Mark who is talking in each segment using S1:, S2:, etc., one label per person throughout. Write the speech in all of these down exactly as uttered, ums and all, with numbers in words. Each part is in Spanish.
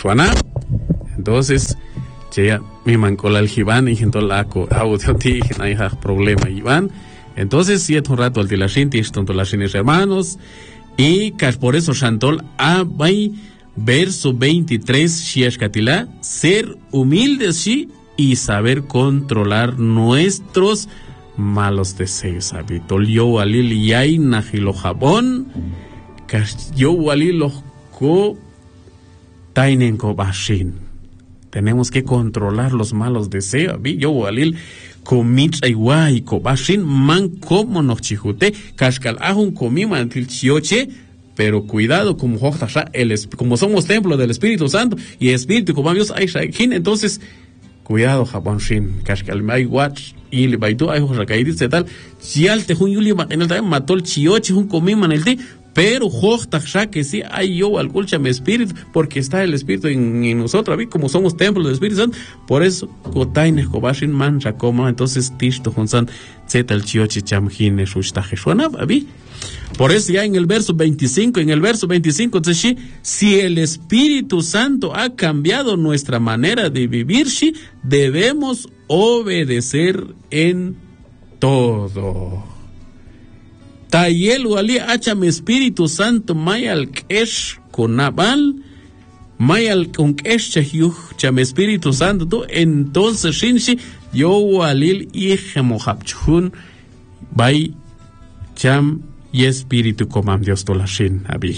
S1: Heshwana. Entonces, ya mi mancola el Iván y gente la co audio ti, no hay problema Iván. Entonces, si es un rato al tilashin, tonto las hermanos, y que por eso Shantol Abay, verso veintitrés, Shiashkatila, ser humildes sí y saber controlar nuestros malos deseos. Habitol yo walil yay najilo jabón, que yo walil los ko tainen ko bashin. Tenemos que controlar los malos deseos. Yo walil komich ayguay ko bashin man como nos chijute, kashkal ahun komima antil chioche. Pero cuidado, como, el, como somos templo del Espíritu Santo y Espíritu como Dios hay shakin, entonces cuidado, Japón Shin, Kashkal Mai Watch, y le baitó a hijos racaídos y tal. Si al te jun Yuli en el time mató el chioche, un comima en el ti, pero Jochtasha que sí hay yo al culchame Espíritu, porque está el Espíritu en, en nosotros, ¿vi? Como somos templo del Espíritu Santo, por eso, Kotaine, Kobashin, Mancha, como, entonces Tishto Hunsan, Zeta el chioche, Chamjine, Shushtajeshuanab, ¿vi? Por eso ya en el verso veinticinco, en el verso veinticinco, si el Espíritu Santo ha cambiado nuestra manera de vivir, debemos obedecer en todo. Tayel wali acham Espíritu Santo mayal kesh konabal, mayal con kesh chahyuh cham Espíritu Santo, tú entonces shinshi yo walil ihemohabchun bay cham y Espíritu comam Dios tolashin abi.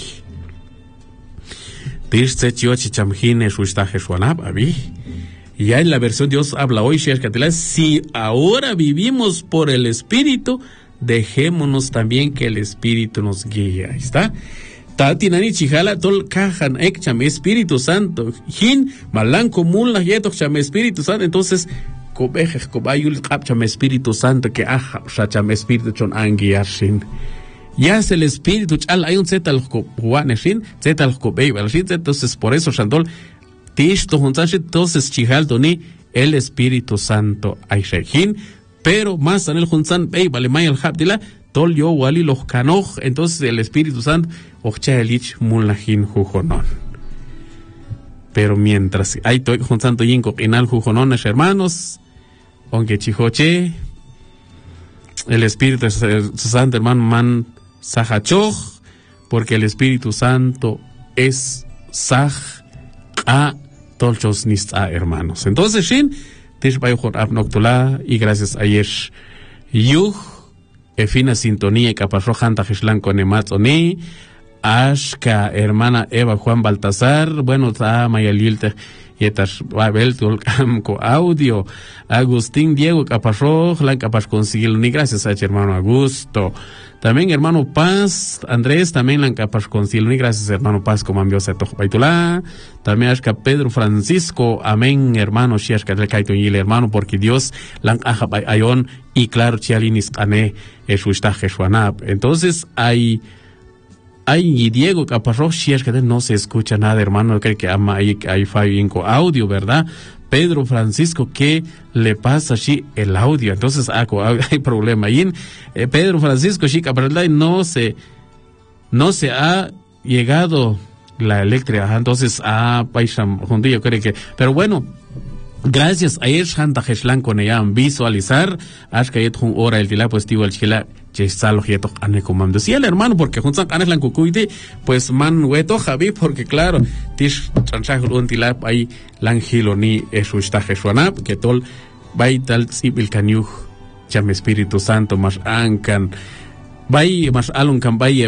S1: Tirse chiochi chamjine shushtaje shuanab abi. Y ya en la versión Dios habla hoy, si ahora vivimos por el Espíritu, dejémonos también que el Espíritu nos guíe. Ahí está. Tatinani chijala tol kajan ekcham Espíritu Santo. Hin malan común la yetok cham Espíritu Santo. Entonces, kobejes kobayul kapcham Espíritu Santo que aja cham Espíritu chon anguiashin. Ya es el Espíritu, hay un zeta al juaneshin, zeta al jobeibalshin, entonces por eso Shandol, tishto juntashi, entonces chihaldoni, el Espíritu Santo aishehin, pero más en el juntan beibale may al habdila, tol yo wali los kanoj, entonces el Espíritu Santo, ochcha elich mulahin jujonon. Pero mientras hay to juntan to yinko inal jujonones hermanos, aunque chihoche, el Espíritu Santo hermano man Sahachoj, porque el Espíritu Santo es Sah a Tolchos Nista, hermanos. Entonces, Shin, Tishbayuhor Abnoktula, y gracias a Yesh Yuh, Efina Sintonía y Capasrojan Tajishlan con Ematzoni, Ashka, hermana Eva Juan Baltasar, bueno, está Mayalilte. Yetas Babel Tulcamco audio Agustín Diego Caparroj la capaz conseguirlo ni gracias a hermano Augusto también hermano Paz Andrés también la capaz conseguirlo ni gracias hermano Paz como envió a Topaitula también Ashka Pedro Francisco amén hermano Shiashka del Kaito y el hermano porque Dios la aja ayon y claro chialinis ane eshushtaje shwanab entonces hay Ay, y Diego Caparrós, si es que no se escucha nada, hermano, creo que ama ahí, hay fallo audio, ¿verdad? Pedro Francisco, ¿qué le pasa así el audio? Entonces, ah, hay problema. Y en, eh, Pedro Francisco, sí, Caparrós, no se, no se ha llegado la eléctrica, entonces, ah, paisam, yo creo que, pero bueno, gracias a Esh Hanta Heshlan con ella visualizar, Ashkayet Hun Ora el Tila, pues tío el Chila, Chesalo Hieto Ane Comando. Sí, el hermano, porque Junsan Aneslan Kukuide, pues man Weto Javi, porque claro, Tish Chanchajul un Tila, ahí Langilo ni Eshushta Heshwanab, que tol, Baital Sibil Kanyuj, Cham Espíritu Santo, más Ankan, Bay, más Alon Kambay,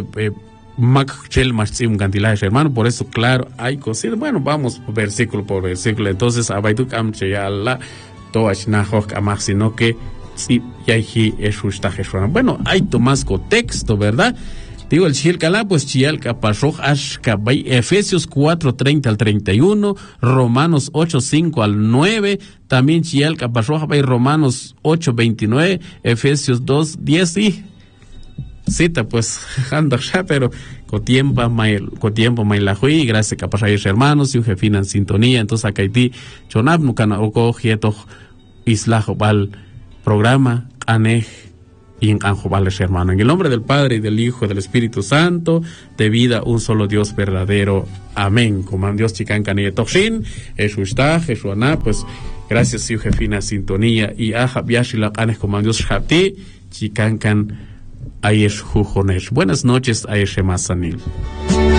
S1: Mac Chel Machim Gantilash, hermano, por eso, claro, hay cosas. Bueno, vamos versículo por versículo. Entonces, Abaituk Amche Yalla, Toach Nahok Amach, sino que si Yahi Eshushtajeshuan. Bueno, hay tomasco texto, ¿verdad? Digo, el Chiel Calá, pues Chiel Capashoj Ashka Bay, Efesios cuatro, treinta al treinta y uno, Romanos ocho, cinco al nueve, también Chiel Capashoj Bay, Romanos ocho, veintinueve, Efesios dos, diez y. Cita pues anda ya pero con tiempo mail con tiempo mail la hui gracias capaz a hermanos y jefina en sintonía entonces acá ti chonab no cana oko hieto islajo bal programa anej y en Anjobales, hermano. En el nombre del Padre, y del Hijo, y del Espíritu Santo, de vida, un solo Dios verdadero. Amén. Como Dios chican canilla toxin, Jesústa, Jesuaná, pues gracias, sí, jefina sintonía, y aja, viashila, canes, como Dios japti, chican can, ayesh jujonesh. Buenas noches, ayesh masanil.